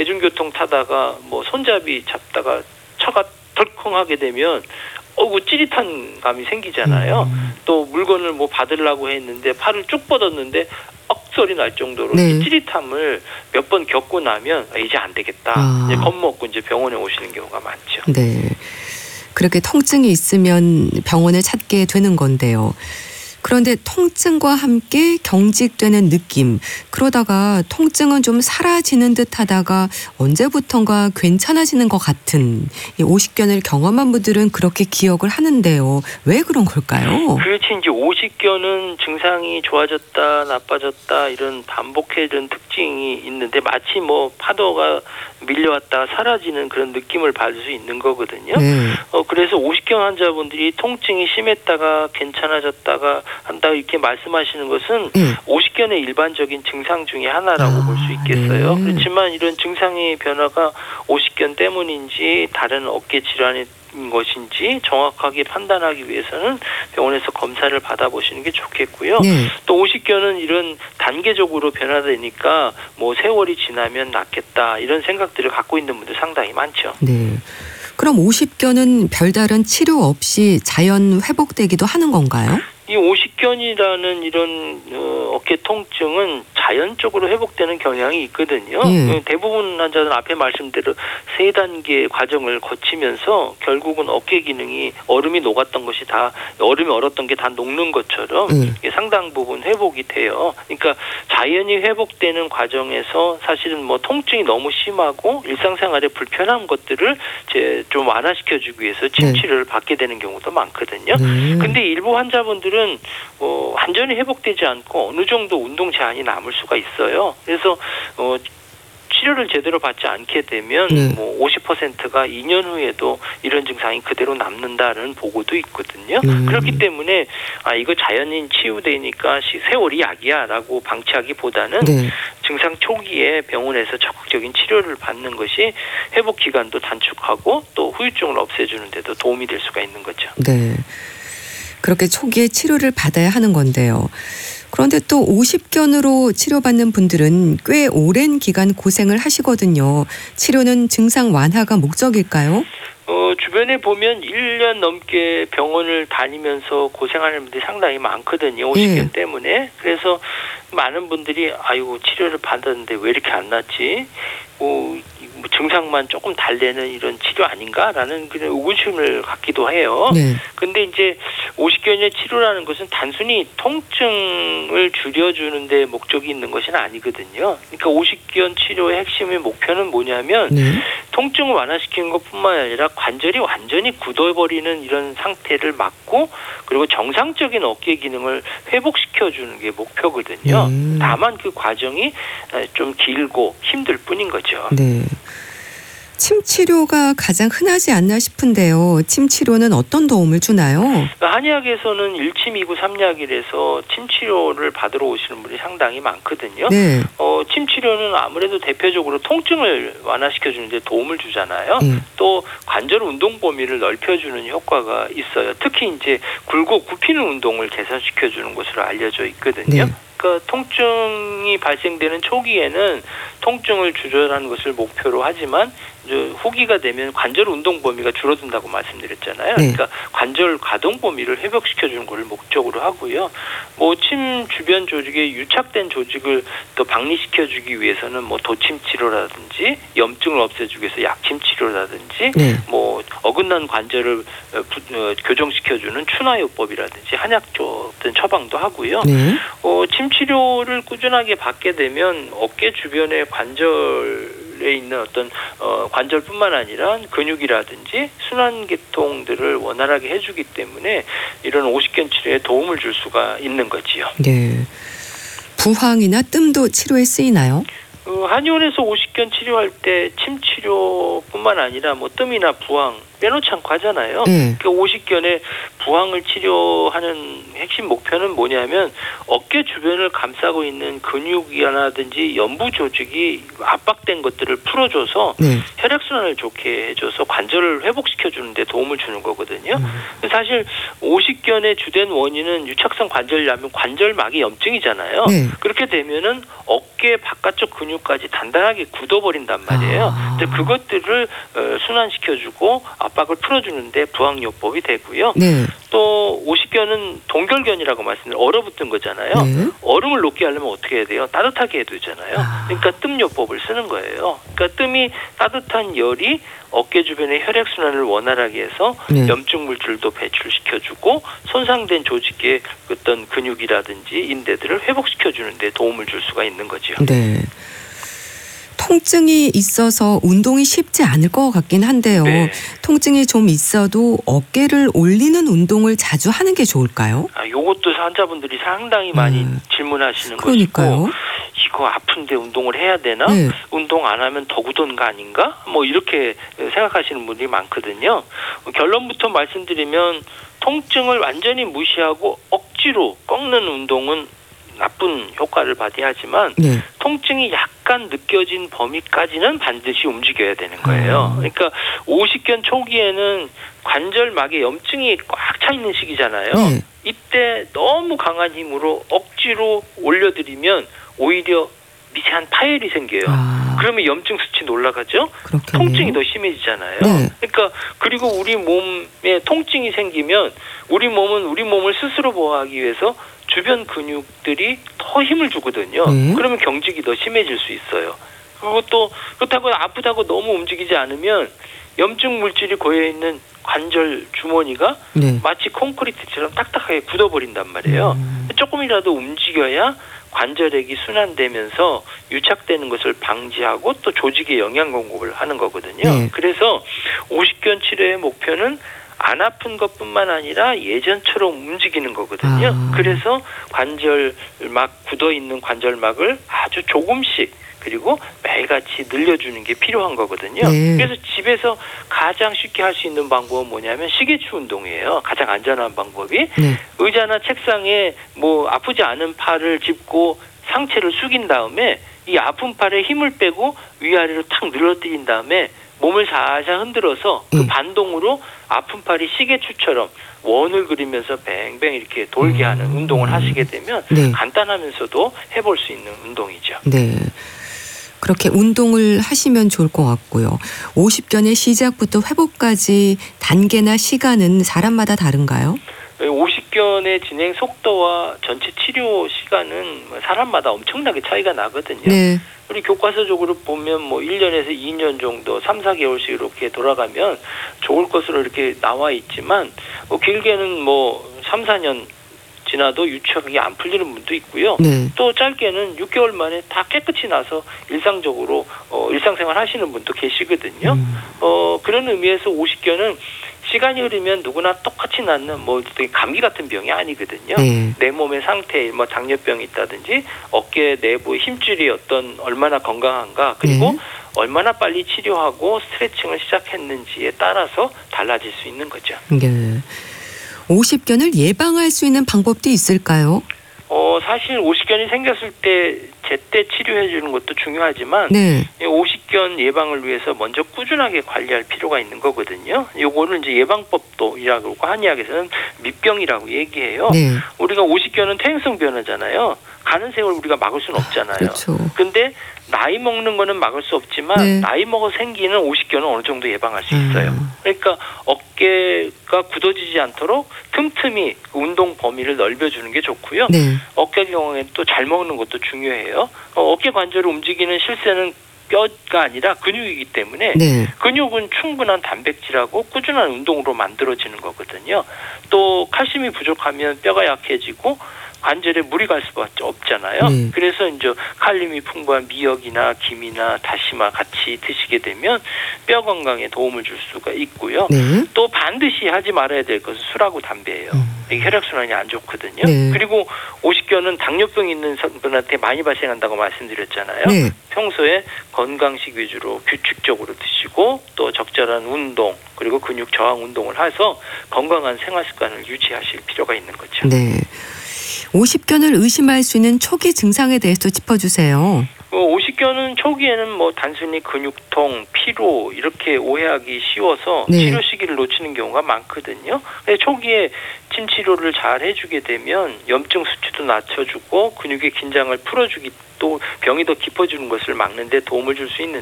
대중교통 타다가 뭐 손잡이 잡다가 차가 덜컹하게 되면 찌릿한 감이 생기잖아요. 또 물건을 뭐 받으려고 했는데 팔을 쭉 뻗었는데 소리 날 정도로 네. 찌릿함을 몇 번 겪고 나면 이제 안 되겠다. 이제 겁먹고 이제 병원에 오시는 경우가 많죠. 네. 그렇게 통증이 있으면 병원을 찾게 되는 건데요. 그런데 통증과 함께 경직되는 느낌, 그러다가 통증은 좀 사라지는 듯 하다가 언제부턴가 괜찮아지는 것 같은 이 오십견을 경험한 분들은 그렇게 기억을 하는데요. 왜 그런 걸까요? 그렇지. 이제 오십견은 증상이 좋아졌다 나빠졌다 이런 반복해진 특징이 있는데 마치 뭐 파도가 밀려왔다 사라지는 그런 느낌을 받을 수 있는 거거든요. 네. 그래서 오십견 환자분들이 통증이 심했다가 괜찮아졌다가 한다 이렇게 말씀하시는 것은 오십견의 일반적인 증상 중에 하나라고 볼 수 있겠어요. 네. 그렇지만 이런 증상의 변화가 오십견 때문인지 다른 어깨 질환인 것인지 정확하게 판단하기 위해서는 병원에서 검사를 받아보시는 게 좋겠고요. 네. 또 오십견은 이런 단계적으로 변화되니까 뭐 세월이 지나면 낫겠다 이런 생각들을 갖고 있는 분들 상당히 많죠. 네. 그럼 오십견은 별다른 치료 없이 자연 회복되기도 하는 건가요? 이 오십견이라는 이런 어깨 통증은 자연적으로 회복되는 경향이 있거든요. 대부분 환자들은 앞에 말씀대로 3단계 과정을 거치면서 결국은 어깨 기능이 얼음이 녹았던 것이 다 얼음이 얼었던 게 다 녹는 것처럼 상당 부분 회복이 돼요. 그러니까 자연히 회복되는 과정에서 사실은 뭐 통증이 너무 심하고 일상생활에 불편한 것들을 이제 좀 완화시켜주기 위해서 침치료를 받게 되는 경우도 많거든요. 근데 일부 환자분들은 완전히 회복되지 않고 어느 정도 운동 제한이 남을 수가 있어요. 그래서 치료를 제대로 받지 않게 되면 뭐 50%가 2년 후에도 이런 증상이 그대로 남는다는 보고도 있거든요. 그렇기 때문에 이거 자연인 치유되니까 세월이 약이야라고 방치하기보다는 증상 초기에 병원에서 적극적인 치료를 받는 것이 회복 기간도 단축하고 또 후유증을 없애주는 데도 도움이 될 수가 있는 거죠. 네. 그렇게 초기에 치료를 받아야 하는 건데요. 그런데 또 오십견으로 치료받는 분들은 꽤 오랜 기간 고생을 하시거든요. 치료는 증상 완화가 목적일까요? 주변에 보면 1년 넘게 병원을 다니면서 고생하는 분들이 상당히 많거든요. 오십견 때문에. 그래서 많은 분들이 치료를 받았는데 왜 이렇게 안 낫지? 증상만 조금 달래는 이런 치료 아닌가라는 그런 의구심을 갖기도 해요. 근데 이제 오십견의 치료라는 것은 단순히 통증을 줄여주는 데 목적이 있는 것은 아니거든요. 그러니까 오십견 치료의 핵심의 목표는 뭐냐면 통증을 완화시키는 것뿐만 아니라 관절이 완전히 굳어버리는 이런 상태를 막고 그리고 정상적인 어깨 기능을 회복시켜주는 게 목표거든요. 다만 그 과정이 좀 길고 힘들 뿐인 거죠. 네. 침 치료가 가장 흔하지 않나 싶은데요. 침 치료는 어떤 도움을 주나요? 한의학에서는 1침 2구 3약이라서 침 치료를 받으러 오시는 분이 상당히 많거든요. 침 치료는 아무래도 대표적으로 통증을 완화시켜주는 데 도움을 주잖아요. 또 관절 운동 범위를 넓혀주는 효과가 있어요. 특히 이제 굴곡 굽히는 운동을 개선시켜주는 것으로 알려져 있거든요. 그러니까 통증이 발생되는 초기에는 통증을 조절하는 것을 목표로 하지만 이제 후기가 되면 관절 운동 범위가 줄어든다고 말씀드렸잖아요. 그러니까 관절 가동 범위를 회복시켜주는 것을 목적으로 하고요. 뭐 침 주변 조직에 유착된 조직을 또 박리시켜주기 위해서는 뭐 도침 치료라든지 염증을 없애주기 위해서 약침 치료라든지 뭐 어긋난 관절을 교정시켜주는 추나요법이라든지 한약 같은 처방도 하고요. 침 치료를 꾸준하게 받게 되면 어깨 주변의 관절에 있는 어떤 관절뿐만 아니라 근육이라든지 순환계통들을 원활하게 해주기 때문에 이런 오십견 치료에 도움을 줄 수가 있는 거지요. 네. 부황이나 뜸도 치료에 쓰이나요? 한의원에서 오십견 치료할 때 침 치료뿐만 아니라 뭐 뜸이나 부항 빼놓지 않고 하잖아요. 그러니까 오십견의 부항을 치료하는 핵심 목표는 뭐냐면 어깨 주변을 감싸고 있는 근육이라든지 연부 조직이 압박된 것들을 풀어줘서 혈액순환을 좋게 해줘서 관절을 회복시켜주는 데 도움을 주는 거거든요. 사실 오십견의 주된 원인은 유착성 관절염, 관절막의 염증이잖아요. 그렇게 되면은 어깨 바깥쪽 근육까지 단단하게 굳어버린단 말이에요. 그것들을 순환시켜주고 압박을 풀어주는데 부항요법이 되고요. 또 오십견은 동결견이라고 말씀드린 얼어붙은 거잖아요. 얼음을 녹게 하려면 어떻게 해야 돼요? 따뜻하게 해야 되잖아요. 그러니까 뜸요법을 쓰는 거예요. 그러니까 뜸이 따뜻한 열이 어깨 주변의 혈액순환을 원활하게 해서 염증 물질도 배출시켜주고 손상된 조직의 어떤 근육이라든지 인대들을 회복시켜주는 데 도움을 줄 수가 있는 거죠. 네. 통증이 있어서 운동이 쉽지 않을 것 같긴 한데요. 통증이 좀 있어도 어깨를 올리는 운동을 자주 하는 게 좋을까요? 요것도 환자분들이 상당히 많이 질문하시는 그러니까요. 것이고 이거 아픈데 운동을 해야 되나? 운동 안 하면 더 굳은 거 아닌가? 뭐 이렇게 생각하시는 분들이 많거든요. 결론부터 말씀드리면 통증을 완전히 무시하고 억지로 꺾는 운동은 나쁜 효과를 발휘하지만 통증이 약간 느껴진 범위까지는 반드시 움직여야 되는 거예요. 그러니까 오십견 초기에는 관절막에 염증이 꽉 차 있는 시기잖아요. 이때 너무 강한 힘으로 억지로 올려드리면 오히려 미세한 파열이 생겨요. 그러면 염증 수치 올라가죠. 통증이 더 심해지잖아요. 그러니까 그리고 우리 몸에 통증이 생기면 우리 몸은 우리 몸을 스스로 보호하기 위해서 주변 근육들이 더 힘을 주거든요. 그러면 경직이 더 심해질 수 있어요. 그리고 또 그렇다고 아프다고 너무 움직이지 않으면 염증 물질이 고여있는 관절 주머니가 마치 콘크리트처럼 딱딱하게 굳어버린단 말이에요. 조금이라도 움직여야 관절액이 순환되면서 유착되는 것을 방지하고 또 조직에 영양 공급을 하는 거거든요. 그래서 오십견 치료의 목표는 안 아픈 것뿐만 아니라 예전처럼 움직이는 거거든요. 그래서 관절막 굳어있는 관절막을 아주 조금씩 그리고 매일같이 늘려주는 게 필요한 거거든요. 그래서 집에서 가장 쉽게 할 수 있는 방법은 뭐냐면 시계추 운동이에요. 가장 안전한 방법이 의자나 책상에 뭐 아프지 않은 팔을 짚고 상체를 숙인 다음에 이 아픈 팔에 힘을 빼고 위아래로 탁 늘어뜨린 다음에 몸을 살살 흔들어서 그 반동으로 아픈 팔이 시계추처럼 원을 그리면서 뱅뱅 이렇게 돌게 하는 운동을 하시게 되면 간단하면서도 해볼 수 있는 운동이죠. 그렇게 운동을 하시면 좋을 것 같고요. 오십견의 시작부터 회복까지 단계나 시간은 사람마다 다른가요? 오십견의 진행 속도와 전체 치료 시간은 사람마다 엄청나게 차이가 나거든요. 우리 교과서적으로 보면 뭐 1년에서 2년 정도 3, 4개월씩 이렇게 돌아가면 좋을 것으로 이렇게 나와 있지만 길게는 뭐 3, 4년 지나도 유착이 안 풀리는 분도 있고요. 또 짧게는 6개월 만에 다 깨끗이 나서 일상적으로 일상생활 하시는 분도 계시거든요. 그런 의미에서 오십견은 시간이 흐르면 누구나 똑같이 낫는 뭐 되게 감기 같은 병이 아니거든요. 내 몸의 상태에 뭐 당뇨병이 있다든지 어깨 내부의 힘줄이 얼마나 건강한가 그리고 얼마나 빨리 치료하고 스트레칭을 시작했는지에 따라서 달라질 수 있는 거죠. 오십견을 예방할 수 있는 방법도 있을까요? 사실 오십견이 생겼을 때 제때 치료해 주는 것도 중요하지만 오십견 예방을 위해서 먼저 꾸준하게 관리할 필요가 있는 거거든요. 요거를 이제 예방법도이라고 한의학에서는 밑병이라고 얘기해요. 우리가 오십견은 퇴행성 변화잖아요. 가는 세월 우리가 막을 수는 없잖아요. 근데 나이 먹는 거는 막을 수 없지만 나이 먹어 생기는 오십견은 어느 정도 예방할 수 있어요. 그러니까 어깨가 굳어지지 않도록 틈틈이 운동 범위를 넓혀주는 게 좋고요. 어깨 경우에는 또 잘 먹는 것도 중요해요. 어깨 관절을 움직이는 실세는 뼈가 아니라 근육이기 때문에 근육은 충분한 단백질하고 꾸준한 운동으로 만들어지는 거거든요. 또 칼슘이 부족하면 뼈가 약해지고 관절에 물이 갈 수밖에 없잖아요. 그래서 이제 칼륨이 풍부한 미역이나 김이나 다시마 같이 드시게 되면 뼈 건강에 도움을 줄 수가 있고요. 또 반드시 하지 말아야 될 것은 술하고 담배예요. 이게 혈액순환이 안 좋거든요. 네. 그리고 오십견은 당뇨병 있는 분한테 많이 발생한다고 말씀드렸잖아요. 네. 평소에 건강식 위주로 규칙적으로 드시고 또 적절한 운동 그리고 근육 저항 운동을 해서 건강한 생활 습관을 유지하실 필요가 있는 거죠. 네. 오십견을 의심할 수 있는 초기 증상에 대해서 짚어주세요. 오십견은 초기에는 뭐 단순히 근육통, 피로 이렇게 오해하기 쉬워서 네. 치료 시기를 놓치는 경우가 많거든요. 근데 초기에 침 치료를 잘 해주게 되면 염증 수치도 낮춰주고 근육의 긴장을 풀어주기 또 병이 더 깊어지는 것을 막는 데 도움을 줄 수 있는데